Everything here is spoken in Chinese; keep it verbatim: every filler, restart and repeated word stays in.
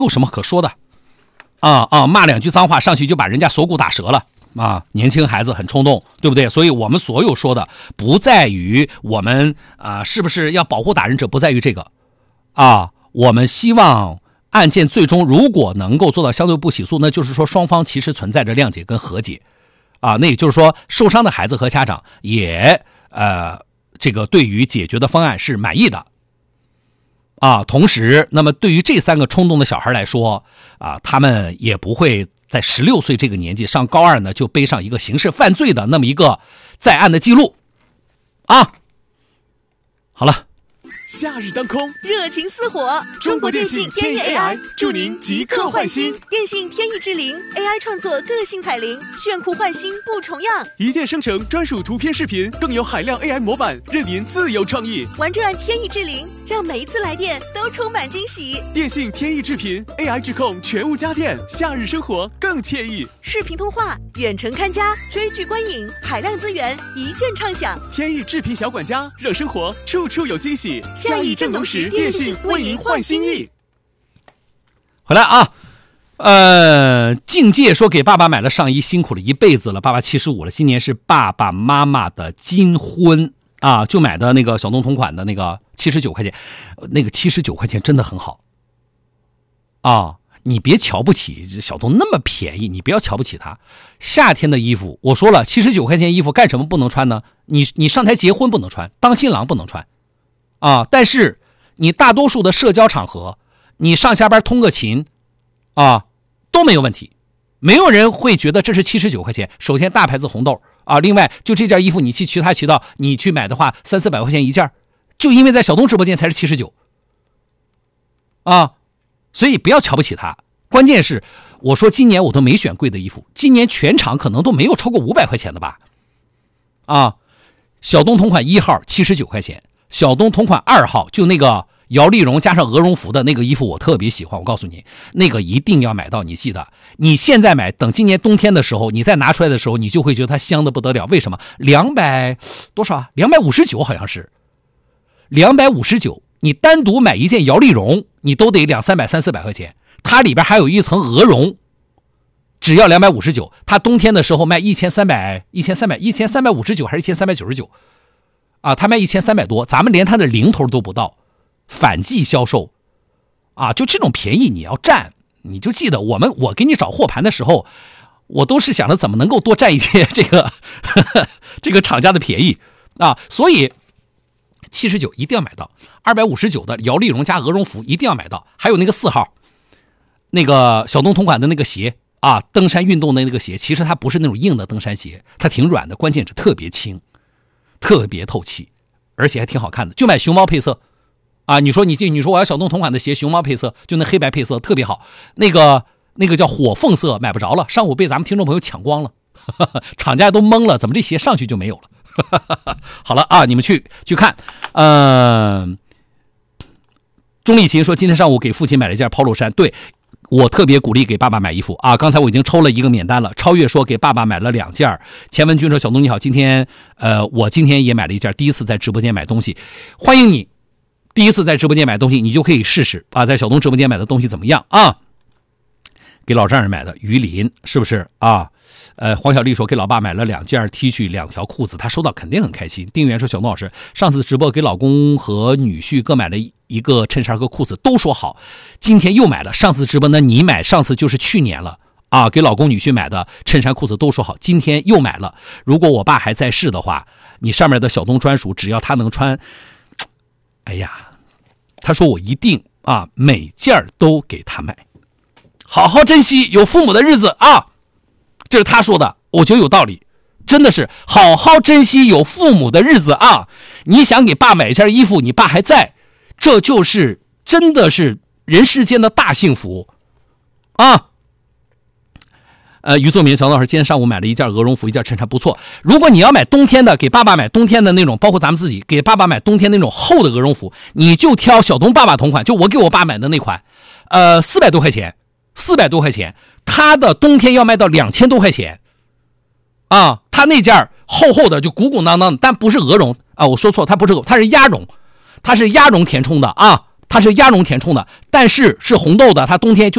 有什么可说的啊啊！骂两句脏话上去就把人家锁骨打折了啊！年轻孩子很冲动，对不对？所以我们所有说的不在于我们啊是不是要保护打人者，不在于这个啊。我们希望案件最终如果能够做到相对不起诉，那就是说双方其实存在着谅解跟和解啊。那也就是说受伤的孩子和家长也呃这个对于解决的方案是满意的。啊，同时，那么对于这三个冲动的小孩来说，啊，他们也不会在十六岁这个年纪上高二呢，就背上一个刑事犯罪的那么一个在案的记录，啊，好了。 夏日当空， 热情似火。 中国电信天翼 A I 祝您即刻换新。 电信天翼智灵 A I 创作个性彩铃，炫酷换新不重样。 一键生成专属图片视频，更有海量 A I 模板，任您自由创意。 玩转天翼智灵，让每一次来电都充满惊喜。 电信天翼智频 A I 智控全屋家电，夏日生活更惬意。 视频通话、远程看家、追剧观影，海量资源一键畅享。 天翼智频小管家，让生活处处有惊喜。 夏日正浓时，电信为您换新意。 回来啊，呃，境界说给爸爸买了上衣，辛苦了一辈子了，爸爸七十五了，今年是爸爸妈妈的金婚啊，就买的那个小东同款的那个七十九块钱，那个七十九块钱真的很好啊。你别瞧不起小东那么便宜，你不要瞧不起他。夏天的衣服，我说了，七十九块钱衣服干什么不能穿呢？你你上台结婚不能穿，当新郎不能穿。啊，但是你大多数的社交场合，你上下班通个勤啊都没有问题，没有人会觉得这是七十九块钱。首先大牌子红豆啊，另外就这件衣服你去其他渠道你去买的话，三四百块钱一件，就因为在小东直播间才是七十九啊，所以不要瞧不起他。关键是我说今年我都没选贵的衣服，今年全场可能都没有超过五百块钱的吧。啊，小东同款一号七十九块钱。小东同款二号，就那个摇粒绒加上鹅绒服的那个衣服，我特别喜欢。我告诉你，那个一定要买到。你记得，你现在买，等今年冬天的时候，你再拿出来的时候，你就会觉得它香的不得了。为什么？两百多少啊？两百五十九好像是，两百五十九。你单独买一件摇粒绒，你都得两三百、三四百块钱。它里边还有一层鹅绒，只要两百五十九。它冬天的时候卖一千三百、一千三百、一千三百五十九还是一千三百九十九？啊，他卖一千三百多，咱们连他的零头都不到，反季销售，啊，就这种便宜你要占，你就记得我们我给你找货盘的时候，我都是想着怎么能够多占一些这个呵呵这个厂家的便宜啊，所以七十九一定要买到，二百五十九的摇粒绒加鹅绒服一定要买到，还有那个四号，那个小东同款的那个鞋啊，登山运动的那个鞋，其实它不是那种硬的登山鞋，它挺软的，关键是特别轻。特别透气，而且还挺好看的，就买熊猫配色啊！你说你进，你说我要小东同款的鞋，熊猫配色，就那黑白配色特别好。那个那个叫火凤色，买不着了，上午被咱们听众朋友抢光了，呵呵厂家都懵了，怎么这鞋上去就没有了？呵呵好了啊，你们去去看。嗯、呃，钟丽琴说今天上午给父亲买了一件 polo 衫，对。我特别鼓励给爸爸买衣服啊！刚才我已经抽了一个免单了。超越说给爸爸买了两件。钱文军说：“小东你好，今天呃，我今天也买了一件，第一次在直播间买东西，欢迎你。第一次在直播间买东西，你就可以试试啊，在小东直播间买的东西怎么样啊？给老丈人买的鱼鳞是不是啊？呃，黄小丽说给老爸买了两件 T 恤、两条裤子，他收到肯定很开心。丁元说：“小东老师，上次直播给老公和女婿各买了一个衬衫和裤子，都说好，今天又买了。上次直播呢你买，上次就是去年了啊，给老公女婿买的衬衫裤子都说好，今天又买了。如果我爸还在世的话，你上面的小东专属，只要他能穿，哎呀，他说我一定啊每件都给他买，好好珍惜有父母的日子啊。”这是他说的，我觉得有道理，真的是好好珍惜有父母的日子啊！你想给爸买一件衣服，你爸还在，这就是真的是人世间的大幸福啊！呃，于作明小老师今天上午买了一件鹅绒服，一件衬衫，不错。如果你要买冬天的，给爸爸买冬天的那种，包括咱们自己给爸爸买冬天那种厚的鹅绒服，你就挑小东爸爸同款，就我给我爸买的那款，呃，四百多块钱。四百多块钱，他的冬天要卖到两千多块钱，啊，他那件厚厚的就鼓鼓囊囊，但不是鹅绒啊，我说错，它不是鹅，它是鸭绒，它是鸭绒填充的啊，它是鸭绒填充的，但是是红豆的，它冬天就